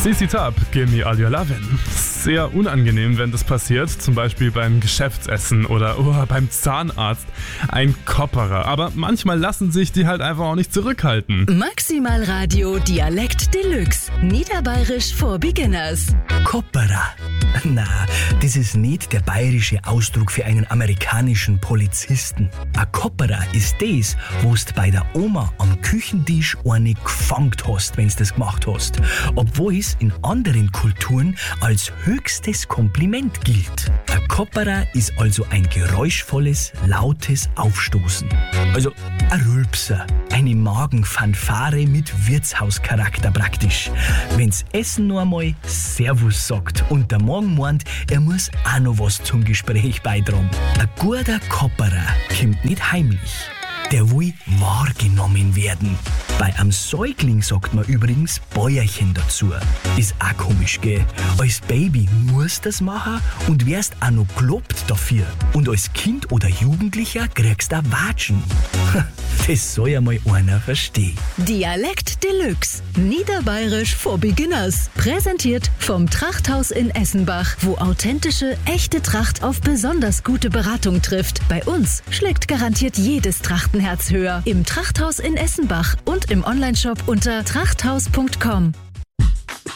CC Top, Give Me All Your Lovin'. Sehr unangenehm, wenn das passiert, zum Beispiel beim Geschäftsessen oder beim Zahnarzt. Ein Kopperer, aber manchmal lassen sich die halt einfach auch nicht zurückhalten. Maximal Radio Dialekt Deluxe. Niederbayerisch for Beginners. Kopperer. Na, das ist nicht der bayerische Ausdruck für einen amerikanischen Polizisten. Ein Kopperer ist das, wo's bei der Oma am Küchentisch eine gefangt hast, wenn's das gemacht hast. Obwohl es in anderen Kulturen als höchstes Kompliment gilt. Ein Kopperer ist also ein geräuschvolles, lautes Aufstoßen. Also ein Rülpser, eine Magenfanfare mit Wirtshauscharakter praktisch. Wenn's Essen nur einmal Servus sagt und der Magen meint, er muss auch noch was zum Gespräch beitragen. Ein guter Kopperer kommt nicht heimlich. Der will wahrgenommen werden. Bei einem Säugling sagt man übrigens Bäuerchen dazu. Ist auch komisch, gell? Als Baby musst du das machen und wirst auch noch gelobt dafür. Und als Kind oder Jugendlicher kriegst du Watschen. Das soll ja mal einer verstehen. Dialekt Deluxe. Niederbayerisch for Beginners. Präsentiert vom Trachthaus in Essenbach, wo authentische, echte Tracht auf besonders gute Beratung trifft. Bei uns schlägt garantiert jedes Trachtenherz höher. Im Trachthaus in Essenbach und im Onlineshop unter trachthaus.com.